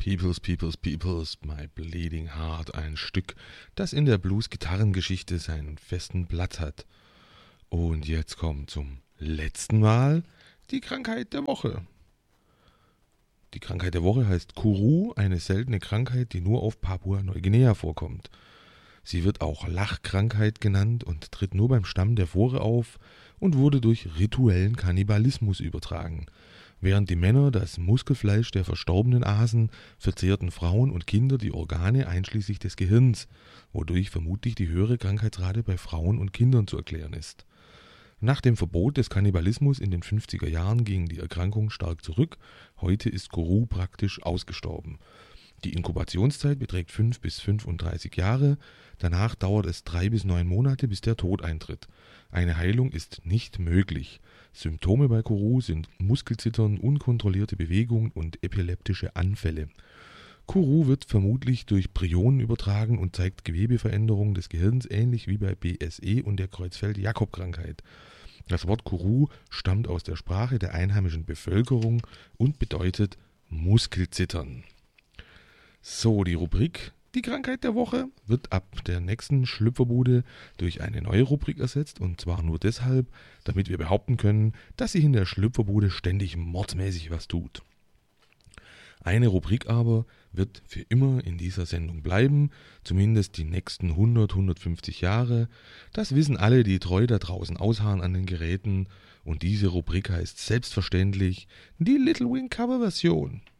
Peoples, My Bleeding Heart, ein Stück, das in der Blues-Gitarrengeschichte seinen festen Platz hat. Und jetzt kommt zum letzten Mal die Krankheit der Woche. Die Krankheit der Woche heißt Kuru, eine seltene Krankheit, die nur auf Papua-Neuguinea vorkommt. Sie wird auch Lachkrankheit genannt und tritt nur beim Stamm der Fore auf und wurde durch rituellen Kannibalismus übertragen. Während die Männer das Muskelfleisch der Verstorbenen aßen, verzehrten Frauen und Kinder die Organe einschließlich des Gehirns, wodurch vermutlich die höhere Krankheitsrate bei Frauen und Kindern zu erklären ist. Nach dem Verbot des Kannibalismus in den 50er Jahren ging die Erkrankung stark zurück, heute ist Kuru praktisch ausgestorben. Die Inkubationszeit beträgt 5 bis 35 Jahre, danach dauert es 3 bis 9 Monate, bis der Tod eintritt. Eine Heilung ist nicht möglich. Symptome bei Kuru sind Muskelzittern, unkontrollierte Bewegungen und epileptische Anfälle. Kuru wird vermutlich durch Prionen übertragen und zeigt Gewebeveränderungen des Gehirns ähnlich wie bei BSE und der Creutzfeldt-Jakob-Krankheit. Das Wort Kuru stammt aus der Sprache der einheimischen Bevölkerung und bedeutet Muskelzittern. So, die Rubrik Die Krankheit der Woche wird ab der nächsten Schlüpferbude durch eine neue Rubrik ersetzt, und zwar nur deshalb, damit wir behaupten können, dass sich in der Schlüpferbude ständig mordsmäßig was tut. Eine Rubrik aber wird für immer in dieser Sendung bleiben, zumindest die nächsten 150 Jahre. Das wissen alle, die treu da draußen ausharren an den Geräten, und diese Rubrik heißt selbstverständlich die Little Wing Cover Version.